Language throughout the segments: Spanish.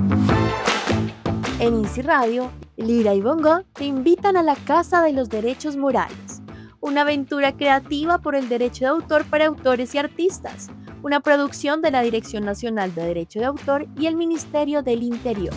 En INSI Radio, Lira y Bongo te invitan a la Casa de los Derechos Morales, una aventura creativa por el derecho de autor para autores y artistas, una producción de la Dirección Nacional de Derecho de Autor y el Ministerio del Interior.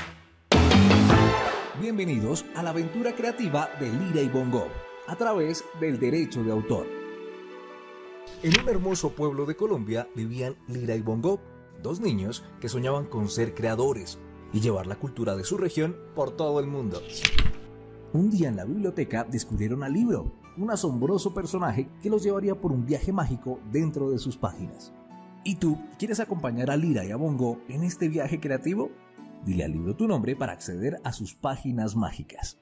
Bienvenidos a la aventura creativa de Lira y Bongo, a través del derecho de autor. En un hermoso pueblo de Colombia vivían Lira y Bongo, dos niños que soñaban con ser creadores y llevar la cultura de su región por todo el mundo. Un día en la biblioteca descubrieron al libro, un asombroso personaje que los llevaría por un viaje mágico dentro de sus páginas. ¿Y tú quieres acompañar a Lira y a Bongo en este viaje creativo? Dile al libro tu nombre para acceder a sus páginas mágicas.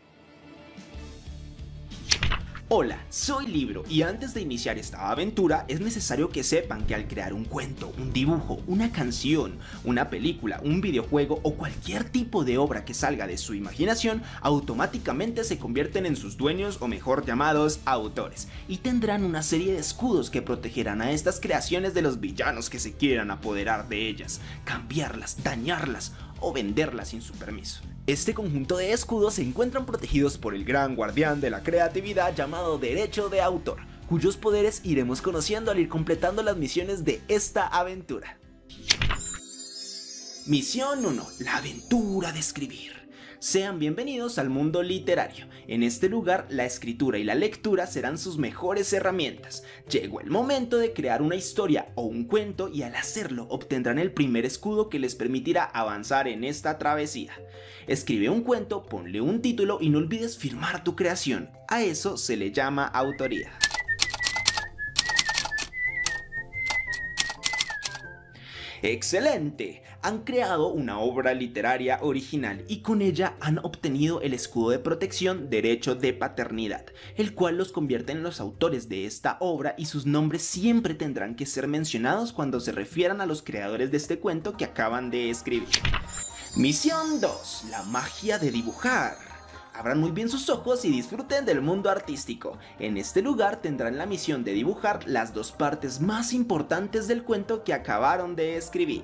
Hola, soy Libro y antes de iniciar esta aventura es necesario que sepan que al crear un cuento, un dibujo, una canción, una película, un videojuego o cualquier tipo de obra que salga de su imaginación, automáticamente se convierten en sus dueños o mejor llamados autores y tendrán una serie de escudos que protegerán a estas creaciones de los villanos que se quieran apoderar de ellas, cambiarlas, dañarlas o venderlas sin su permiso. Este conjunto de escudos se encuentran protegidos por el gran guardián de la creatividad llamado derecho de autor, cuyos poderes iremos conociendo al ir completando las misiones de esta aventura. Misión 1. La aventura de escribir. Sean bienvenidos al mundo literario. En este lugar, la escritura y la lectura serán sus mejores herramientas. Llegó el momento de crear una historia o un cuento y al hacerlo obtendrán el primer escudo que les permitirá avanzar en esta travesía. Escribe un cuento, ponle un título y no olvides firmar tu creación. A eso se le llama autoría. ¡Excelente! Han creado una obra literaria original y con ella han obtenido el escudo de protección derecho de paternidad, el cual los convierte en los autores de esta obra y sus nombres siempre tendrán que ser mencionados cuando se refieran a los creadores de este cuento que acaban de escribir. Misión 2. La magia de dibujar. Abran muy bien sus ojos y disfruten del mundo artístico. En este lugar tendrán la misión de dibujar las dos partes más importantes del cuento que acabaron de escribir.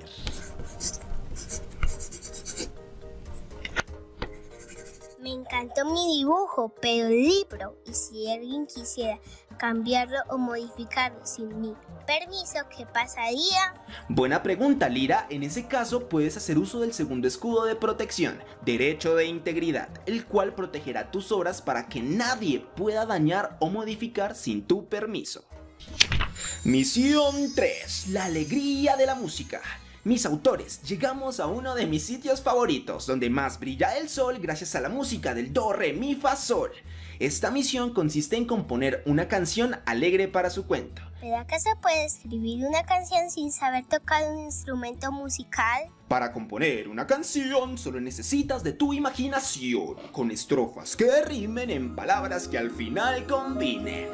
Me encantó mi dibujo, pero el libro, y si alguien quisiera cambiarlo o modificarlo sin mi permiso, ¿qué pasaría? Buena pregunta, Lira. En ese caso puedes hacer uso del segundo escudo de protección, derecho de integridad, el cual protegerá tus obras para que nadie pueda dañar o modificar sin tu permiso. Misión 3. La alegría de la música. Mis autores, llegamos a uno de mis sitios favoritos, donde más brilla el sol gracias a la música del do, re, mi, fa, sol. Esta misión consiste en componer una canción alegre para su cuento. ¿Pero acaso puedes escribir una canción sin saber tocar un instrumento musical? Para componer una canción solo necesitas de tu imaginación, con estrofas que rimen en palabras que al final combinen.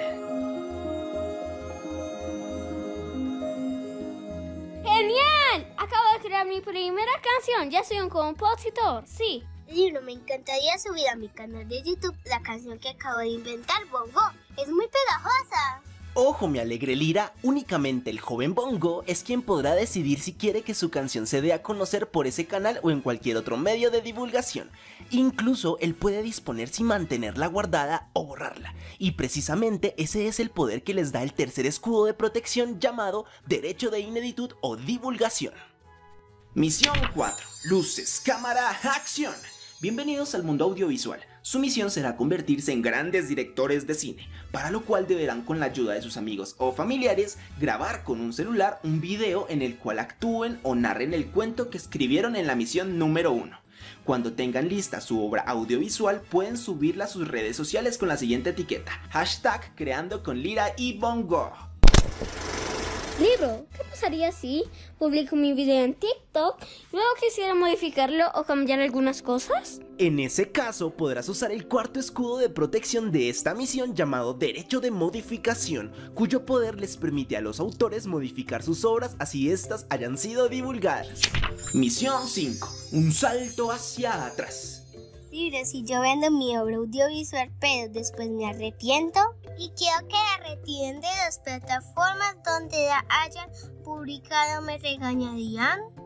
¡Genial! Acabo de crear mi primera canción, ya soy un compositor, sí. Libro, me encantaría subir a mi canal de YouTube la canción que acabo de inventar, Bongo. Es muy pegajosa. Ojo, mi alegre Lira, únicamente el joven Bongo es quien podrá decidir si quiere que su canción se dé a conocer por ese canal o en cualquier otro medio de divulgación. Incluso él puede disponer si mantenerla guardada o borrarla. Y precisamente ese es el poder que les da el tercer escudo de protección llamado derecho de ineditud o divulgación. Misión 4. Luces, cámara, acción. Bienvenidos al mundo audiovisual. Su misión será convertirse en grandes directores de cine, para lo cual deberán, con la ayuda de sus amigos o familiares, grabar con un celular un video en el cual actúen o narren el cuento que escribieron en la misión número 1. Cuando tengan lista su obra audiovisual, pueden subirla a sus redes sociales con la siguiente etiqueta: hashtag creando con Lira y Bongo. Libro, ¿qué pasaría si publico mi video en TikTok y luego quisiera modificarlo o cambiar algunas cosas? En ese caso podrás usar el cuarto escudo de protección de esta misión llamado derecho de modificación, cuyo poder les permite a los autores modificar sus obras así estas hayan sido divulgadas. Misión 5. Un salto hacia atrás. Libre, si yo vendo mi obra audiovisual pero después me arrepiento y quiero que la retiren de las plataformas donde la hayan publicado, ¿me regañarían?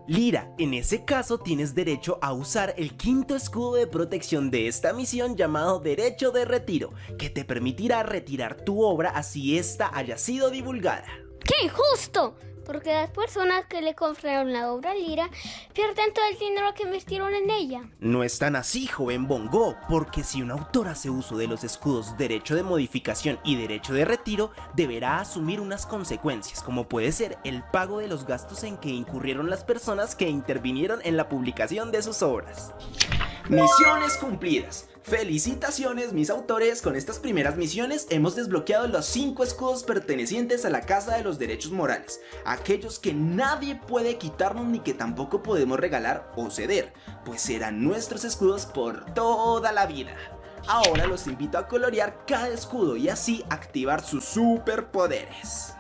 Lira, en ese caso tienes derecho a usar el quinto escudo de protección de esta misión llamado Derecho de Retiro, que te permitirá retirar tu obra así ésta haya sido divulgada. ¡Qué injusto! Porque las personas que le compraron la obra a Lira pierden todo el dinero que invirtieron en ella. No es tan así, joven Bongo, porque si un autor hace uso de los escudos Derecho de Modificación y Derecho de Retiro, deberá asumir unas consecuencias, como puede ser el pago de los gastos en que incurrieron las personas que intervinieron en la publicación de sus obras. Misiones cumplidas. Felicitaciones mis autores, con estas primeras misiones hemos desbloqueado los 5 escudos pertenecientes a la Casa de los Derechos Morales, aquellos que nadie puede quitarnos ni que tampoco podemos regalar o ceder, pues serán nuestros escudos por toda la vida. Ahora los invito a colorear cada escudo y así activar sus superpoderes.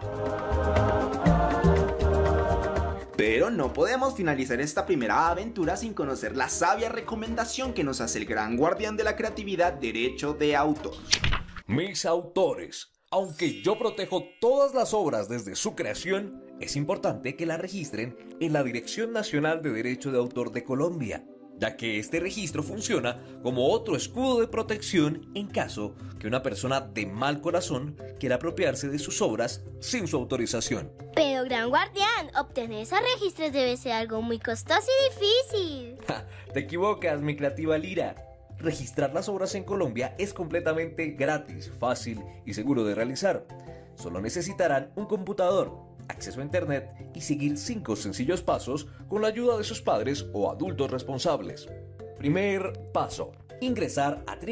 Pero no podemos finalizar esta primera aventura sin conocer la sabia recomendación que nos hace el gran guardián de la creatividad, Derecho de Autor. Mis autores, aunque yo protejo todas las obras desde su creación, es importante que la registren en la Dirección Nacional de Derecho de Autor de Colombia, ya que este registro funciona como otro escudo de protección en caso que una persona de mal corazón quiera apropiarse de sus obras sin su autorización. Pero, gran guardián, obtener esos registros debe ser algo muy costoso y difícil. Te equivocas, mi creativa Lira. Registrar las obras en Colombia es completamente gratis, fácil y seguro de realizar. Solo necesitarán un computador, acceso a internet y seguir 5 sencillos pasos con la ayuda de sus padres o adultos responsables. Primer paso: ingresar a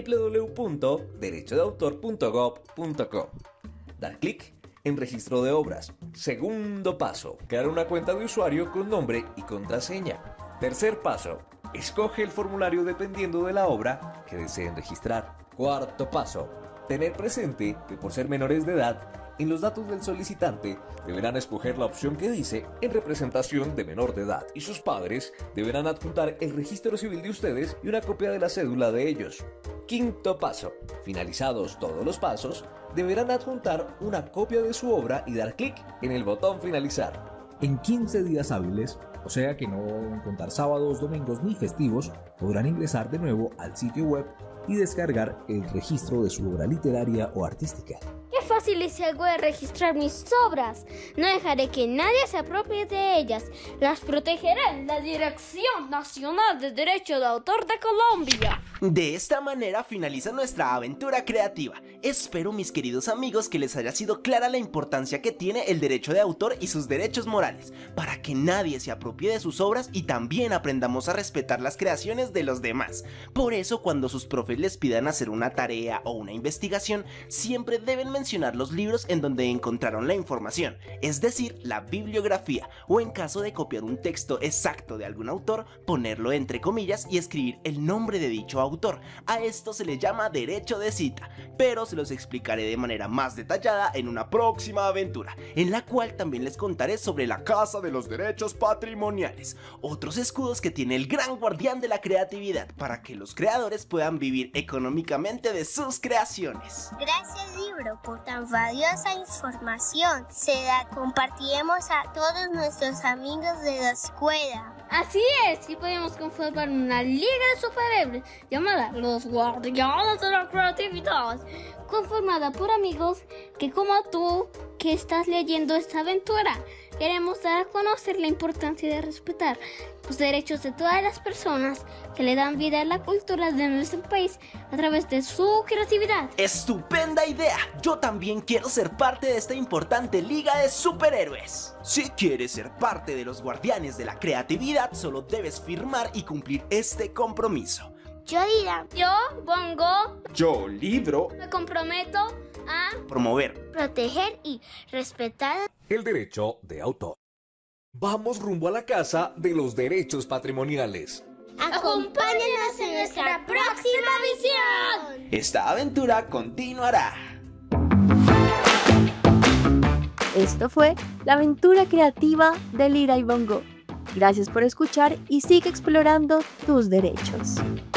www.derechodeautor.gov.co. Dar clic en registro de obras. Segundo paso: crear una cuenta de usuario con nombre y contraseña. Tercer paso: escoge el formulario dependiendo de la obra que deseen registrar. Cuarto paso: tener presente que por ser menores de edad, en los datos del solicitante deberán escoger la opción que dice en representación de menor de edad y sus padres deberán adjuntar el registro civil de ustedes y una copia de la cédula de ellos. Quinto paso: finalizados todos los pasos, deberán adjuntar una copia de su obra y dar clic en el botón finalizar. En 15 días hábiles, o sea que no deben contar sábados, domingos ni festivos, podrán ingresar de nuevo al sitio web y descargar el registro de su obra literaria o artística. ¡Qué fácil es algo de registrar mis obras! No dejaré que nadie se apropie de ellas. Las protegeré en la Dirección Nacional de Derecho de Autor de Colombia. De esta manera finaliza nuestra aventura creativa. Espero, mis queridos amigos, que les haya sido clara la importancia que tiene el derecho de autor y sus derechos morales, para que nadie se apropie de sus obras y también aprendamos a respetar las creaciones de los demás. Por eso, cuando sus profes les pidan hacer una tarea o una investigación, siempre deben mencionar los libros en donde encontraron la información, es decir, la bibliografía, o en caso de copiar un texto exacto de algún autor, ponerlo entre comillas y escribir el nombre de dicho autor. A esto se le llama derecho de cita, pero se los explicaré de manera más detallada en una próxima aventura, en la cual también les contaré sobre la Casa de los Derechos Patrimoniales, otros escudos que tiene el gran guardián de la creatividad para que los creadores puedan vivir económicamente de sus creaciones. Gracias, libro, por tan valiosa información. Se la compartiremos a todos nuestros amigos de la escuela. Así es, y podemos conformar una liga de superhéroes llamada Los Guardianes de la Creatividad, conformada por amigos que, como tú, que estás leyendo esta aventura, queremos dar a conocer la importancia de respetar los derechos de todas las personas que le dan vida a la cultura de nuestro país a través de su creatividad. ¡Estupenda idea! Yo también quiero ser parte de esta importante liga de superhéroes. Si quieres ser parte de los guardianes de la creatividad, solo debes firmar y cumplir este compromiso. Yo, Lira. Yo, Bongo. Yo, Libro. Me comprometo a promover, proteger y respetar el derecho de autor. Vamos rumbo a la Casa de los Derechos Patrimoniales. Acompáñanos en nuestra próxima misión. Esta aventura continuará. Esto fue la aventura creativa de Lira y Bongo. Gracias por escuchar y sigue explorando tus derechos.